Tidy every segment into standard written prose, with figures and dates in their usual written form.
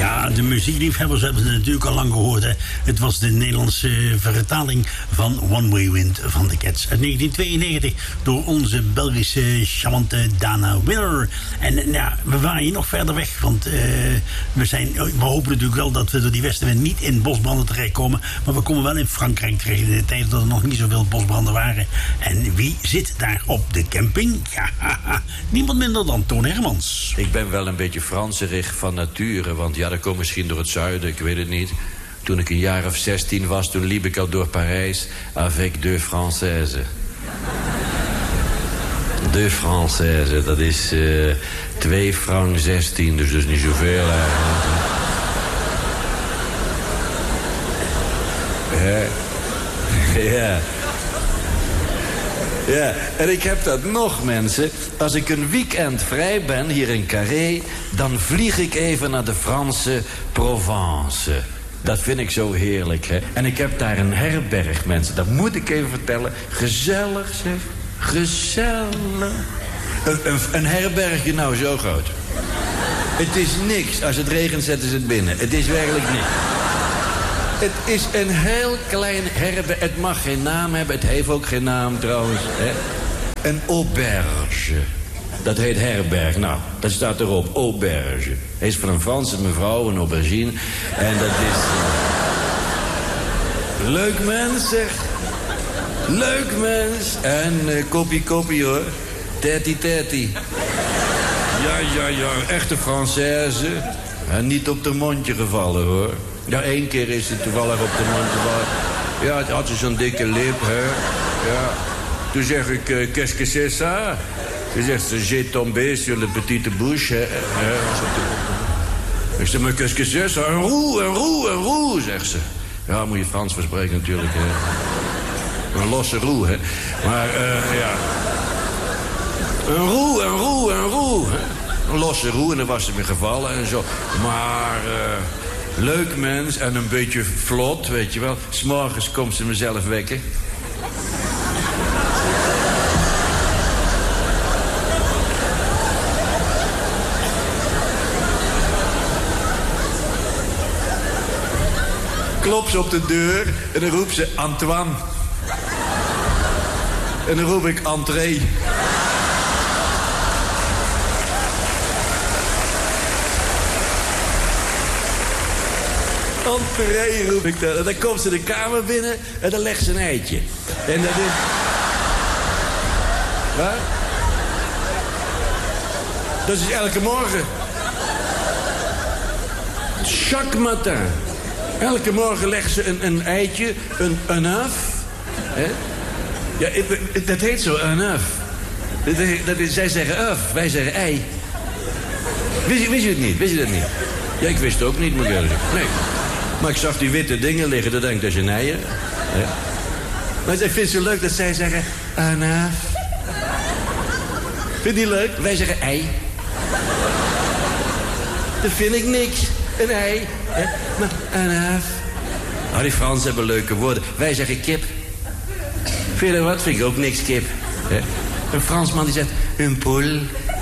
Ja, de muziekliefhebbers hebben het natuurlijk al lang gehoord. Hè. Het was de Nederlandse vertaling van One Way Wind van de Cats uit 1992 door onze Belgische charmante Dana Winner. En ja, we waren hier nog verder weg, want we hopen natuurlijk wel dat we door die westenwind niet in bosbranden terechtkomen, maar we komen wel in Frankrijk terecht in de tijd dat er nog niet zoveel bosbranden waren. En wie zit daar op de camping? Ja, niemand minder dan Toon Hermans. Ik ben wel een beetje Franserig van nature, want ja, dat komt misschien door het zuiden, ik weet het niet. Toen ik een jaar of 16 was, toen liep ik al door Parijs avec deux Françaises. Deux Françaises, dat is 2 francs 16, dus dat is niet zoveel eigenlijk. Ja. Ja, en ik heb dat nog, mensen. Als ik een weekend vrij ben hier in Carré, dan vlieg ik even naar de Franse Provence. Dat vind ik zo heerlijk, hè. En ik heb daar een herberg, mensen. Dat moet ik even vertellen. Gezellig, zeg. Gezellig. Een herbergje nou zo groot. Het is niks. Als het regent zetten ze het binnen. Het is werkelijk niks. Het is een heel klein herberg. Het mag geen naam hebben. Het heeft ook geen naam trouwens. Hè? Een auberge. Dat heet herberg. Nou, dat staat erop. Auberge. Hij is van een Franse mevrouw, een aubergine. En dat is... Leuk mens, zeg. Leuk mens. En koppie hoor. Teti. Ja. Echte Française. En niet op de mondje gevallen hoor. Ja, 1 keer is het toevallig op de mond gevallen. Ja, het had zo'n dikke lip, hè. Ja. Toen zeg ik, qu'est-ce que c'est ça? Toen zegt ze, j'ai tombé sur le petite bouche, hè. Ik zeg, maar qu'est-ce que c'est ça? Een roe, zegt ze. Ja, moet je Frans verspreken natuurlijk, hè. Een losse roe, hè. Maar, ja. Een roe, hè. Een losse roe, en dan was ze me gevallen en zo. Maar, leuk mens en een beetje vlot, weet je wel. 's Morgens komt ze mezelf wekken. Klop ze op de deur en dan roept ze Antoine. En dan roep ik entree. Entree roep ik dan. En dan komt ze de kamer binnen en dan legt ze een eitje. En dat is... Wat? Dat is elke morgen. Chaque matin. Elke morgen legt ze een eitje, een œuf. Ja, dat heet zo, een œuf. Zij zeggen œuf, wij zeggen ei. Wist je het niet? Wist je dat niet? Ja, ik wist het ook niet, moet ik eerlijk zeggen. Nee. Maar ik zag die witte dingen liggen, dan denk ik, dat is een eier. Ja. Maar ik vind het zo leuk dat zij zeggen, een œuf. Vind je die leuk? Wij zeggen ei. Dat vind ik niks. Een ei. Hè? Maar een œuf. Oh, die Fransen hebben leuke woorden. Wij zeggen kip. Vind je dat wat? Vind ik ook niks kip. Hè? Een Fransman die zegt een poule.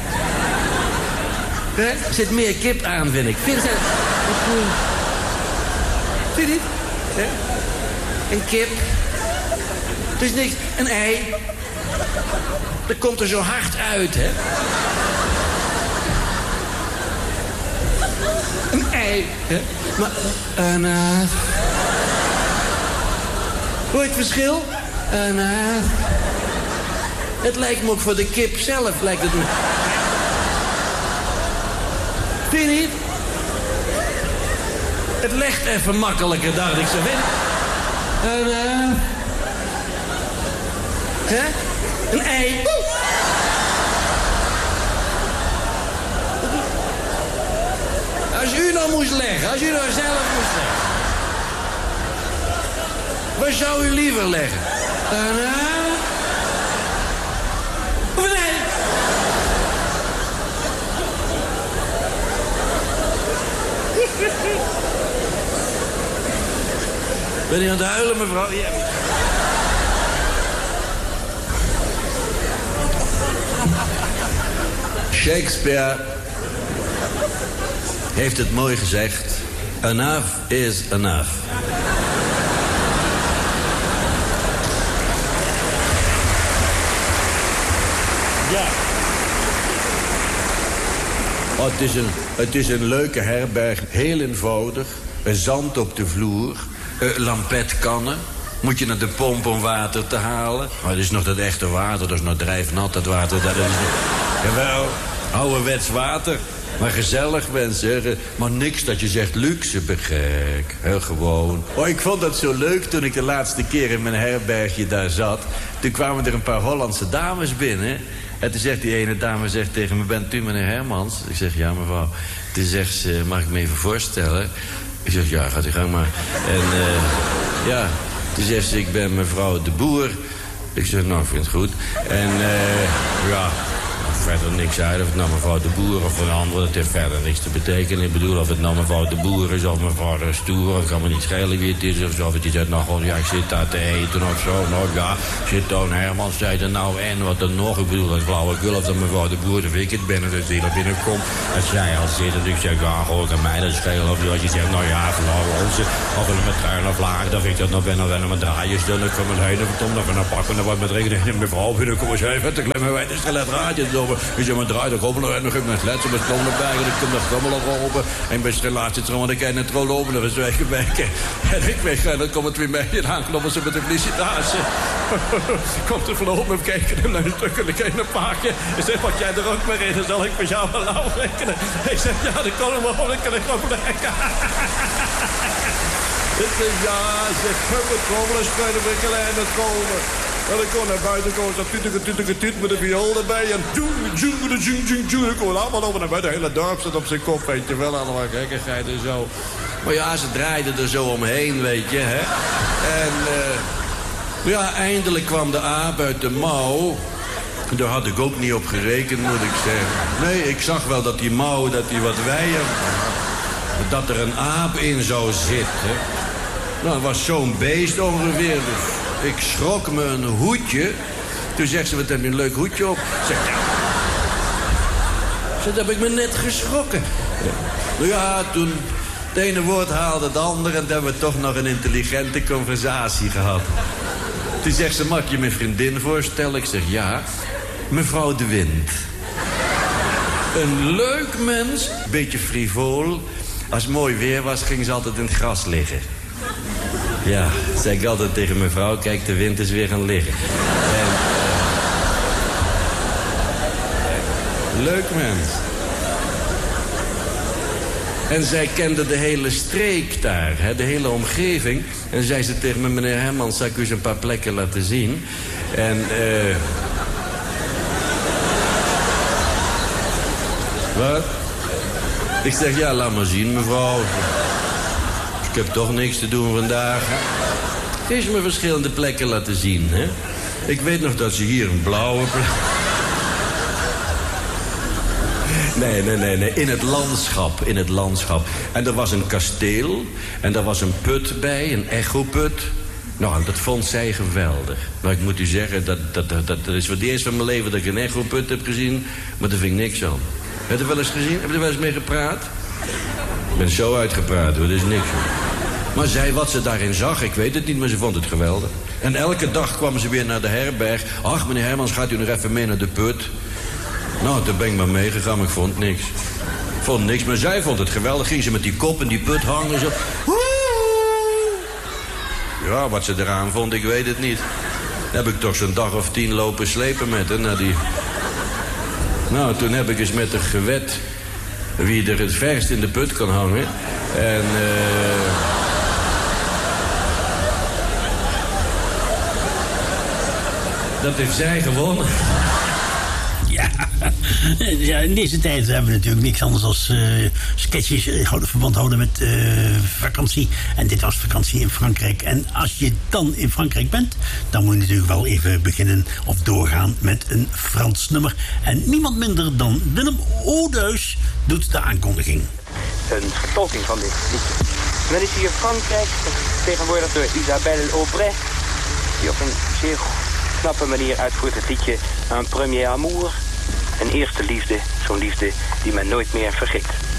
Er zit meer kip aan, vind ik. Vind je dat? Een poule. Vind je dit? Hè? Een kip. Het is niks. Een ei. Dat komt er zo hard uit, hè? Een ei, hè? Maar een hoor je het verschil? Het lijkt me ook voor de kip zelf, lijkt het me. Vind je niet? Het legt even makkelijker, dacht ik zo. Hè? Een ei. Als u nou moest leggen, als u nou zelf moest leggen. Waar zou u liever leggen? Of een ei? Ben je aan het huilen, mevrouw? Ja. Shakespeare heeft het mooi gezegd. Enough is enough. Ja. Oh, het is een leuke herberg. Heel eenvoudig. Zand op de vloer. Lampetkannen. Moet je naar de pomp om water te halen. Maar dat is nog dat echte water. Dat is nog drijfnat, dat water. Dat is... Jawel, ouderwets water. Maar gezellig, mensen. Maar niks dat je zegt luxe, begek. Heel gewoon. Oh, ik vond dat zo leuk toen ik de laatste keer in mijn herbergje daar zat. Toen kwamen er een paar Hollandse dames binnen. En toen zegt die ene dame tegen me, bent u meneer Hermans? Ik zeg, ja mevrouw. Toen zegt ze, mag ik me even voorstellen? Ik zeg, ja, gaat u gang maar. En ja, toen zegt ze, ik ben mevrouw de Boer. Ik zeg, nou, ik vind het goed. En ja... verder niks uit of het nou mevrouw de Boer of een andere. Het heeft verder niks te betekenen. Ik bedoel, of het nou mevrouw de Boer is of mevrouw de Stoer. Het kan me niet schelen wie het is of zo. Of het is uit nog gewoon, ja, ik zit daar te eten of zo. Nou ja, zit Toon Hermans, zei er nou en wat er nog. Ik bedoel, dat flauwekul of dat mevrouw de Boer of ik het ben. En dat die er binnenkomt. Als jij al zit en ik zeg, ja, gewoon kan mij dat schelen. Of als je zegt, nou ja, flauw onze. Of een trein of laag, dat ik dat nog ben. Of een draaien dan ik kom het heen of tom. Of een pakken en wat met rekening. En mevrouw binnenkomt, zei, wat een klein wij, het is gelet raadje. Ik zeg maar, draai de robbelen en dan heb ik mijn sletsen met klonen bij. En ik kom de rommel open. En bij de laatste trom, want ik kan het rollen open. Dat is weggewerken. En ik weg en dan komt het weer mee. En dan kloppen ze met de felicitatie. Komt er van open, kijken en een stuk en ik kan een paakje. En zeg, wat jij er ook maar in, dan zal ik met jou wel lauw rekenen. Ik zeg, ja, dan kan hem wel, dan kan ik ook lekker. Ik zeg, ja, zeg, hup, het rommelen, spelen we kleine komen. En ik kon naar buiten komen, zo tuut met een viool erbij. En ik kon allemaal over naar buiten. De hele dorp zat op zijn kop, weet je wel. Allemaal gekkigheid en zo. Maar ja, ze draaiden er zo omheen, weet je, hè. En ja, eindelijk kwam de aap uit de mouw. Daar had ik ook niet op gerekend, moet ik zeggen. Nee, ik zag wel dat die mouw, dat die wat wijer. Dat er een aap in zou zitten. Nou, het was zo'n beest ongeveer. Dus ik schrok me een hoedje. Toen zegt ze, wat heb je een leuk hoedje op? Zeg, ja. Dat heb ik me net geschrokken. Ja, toen het ene woord haalde het andere... en toen hebben we toch nog een intelligente conversatie gehad. Toen zegt ze, mag ik je mijn vriendin voorstellen? Ik zeg, ja. Mevrouw de Wind. Een leuk mens, beetje frivol. Als het mooi weer was, ging ze altijd in het gras liggen. Ja, zei ik altijd tegen mijn vrouw, kijk, de wind is weer gaan liggen. En, leuk mens. En zij kende de hele streek daar, hè, de hele omgeving. En zei ze tegen me, meneer Hermans, zou ik u eens een paar plekken laten zien? En, wat? Ik zeg, ja, laat maar zien, mevrouw. Ik heb toch niks te doen vandaag. Kun je me verschillende plekken laten zien, hè? Ik weet nog dat ze hier een blauwe plek... Nee. In het landschap. En er was een kasteel. En daar was een put bij, een echoput. Nou, dat vond zij geweldig. Maar ik moet u zeggen, dat is voor het eerst van mijn leven dat ik een echoput heb gezien. Maar daar vind ik niks aan. Heb je het wel eens gezien? Heb je er wel eens mee gepraat? Ik ben zo uitgepraat, hoor. Dat is niks. Maar zij, wat ze daarin zag, ik weet het niet, maar ze vond het geweldig. En elke dag kwam ze weer naar de herberg. Ach, meneer Hermans, gaat u nog even mee naar de put? Nou, toen ben ik maar meegegaan, maar ik vond niks. Ik vond niks, maar zij vond het geweldig. Ging ze met die kop in die put hangen, zo. Ja, wat ze eraan vond, ik weet het niet. Dan heb ik toch zo'n dag of 10 lopen slepen met haar naar die... Nou, toen heb ik eens met haar gewed wie er het verst in de put kan hangen. En dat heeft zij gewonnen. Ja, in deze tijd hebben we natuurlijk niks anders dan sketches verband houden met vakantie. En dit was vakantie in Frankrijk. En als je dan in Frankrijk bent, dan moet je natuurlijk wel even beginnen of doorgaan met een Frans nummer. En niemand minder dan Willem Oudhuis doet de aankondiging. Een vertolking van dit liedje. Men is hier in Frankrijk, tegenwoordig door Isabelle Aubray, die op een zeer knappe manier uitvoert het liedje Un Premier Amour. Een eerste liefde, zo'n liefde die men nooit meer vergeet.